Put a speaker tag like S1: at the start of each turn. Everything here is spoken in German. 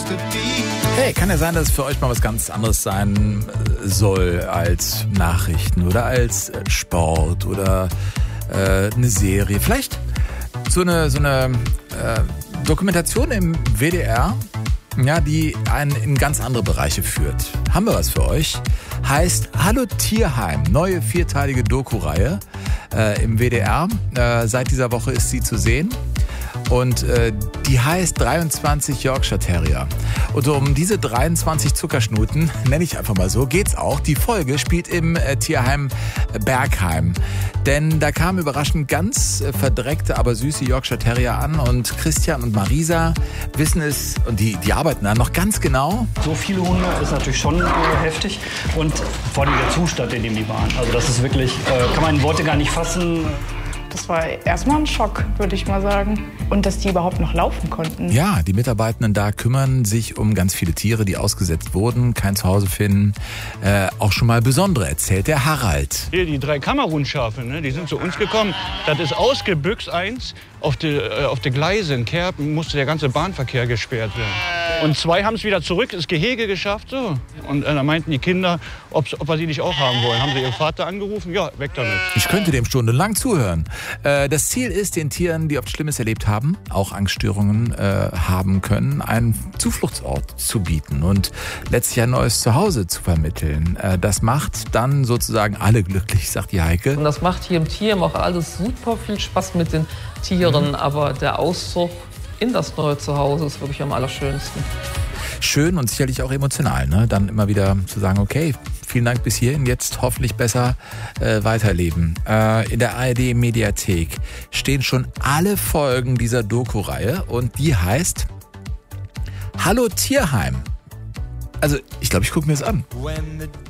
S1: Hey, kann ja sein, dass es für euch mal was ganz anderes sein soll als Nachrichten oder als Sport oder eine Serie. Vielleicht so eine Dokumentation im WDR, ja, die einen in ganz andere Bereiche führt. Haben wir was für euch? Heißt Hallo Tierheim, neue 4-teilige Doku-Reihe im WDR. Seit dieser Woche ist sie zu sehen. Und die heißt 23 Yorkshire Terrier. Und um diese 23 Zuckerschnuten, nenne ich einfach mal so, geht's auch. Die Folge spielt im Tierheim Bergheim. Denn da kamen überraschend ganz verdreckte, aber süße Yorkshire Terrier an. Und Christian und Marisa wissen es, und die arbeiten da noch ganz genau.
S2: So viele Hunde ist natürlich schon heftig. Und vor allem der Zustand, in dem die waren. Also das ist wirklich, kann man in Worte gar nicht fassen.
S3: Das war erstmal ein Schock, würde ich mal sagen. Und dass die überhaupt noch laufen konnten.
S1: Ja, die Mitarbeitenden da kümmern sich um ganz viele Tiere, die ausgesetzt wurden, kein Zuhause finden. Auch schon mal besondere, erzählt der Harald.
S4: Hier, die 3 Kamerunschafe, ne, die sind zu uns gekommen. Das ist ausgebüxt eins. Auf die Gleise in Kerpen musste der ganze Bahnverkehr gesperrt werden. Und 2 haben es wieder zurück, ins Gehege geschafft. So. Und da meinten die Kinder, ob wir sie nicht auch haben wollen. Haben sie ihren Vater angerufen? Ja, weg damit.
S1: Ich könnte dem stundenlang zuhören. Das Ziel ist, den Tieren, die oft Schlimmes erlebt haben, auch Angststörungen haben können, einen Zufluchtsort zu bieten und letztlich ein neues Zuhause zu vermitteln. Das macht dann sozusagen alle glücklich, sagt die Heike.
S5: Und das macht hier im Tierheim auch alles super viel Spaß mit den Tieren, aber der Auszug in das neue Zuhause ist wirklich am allerschönsten.
S1: Schön und sicherlich auch emotional, ne? Dann immer wieder zu sagen, okay, vielen Dank bis hierhin, jetzt hoffentlich besser weiterleben. In der ARD-Mediathek stehen schon alle Folgen dieser Doku-Reihe und die heißt Hallo Tierheim. Also ich glaube, ich gucke mir das an.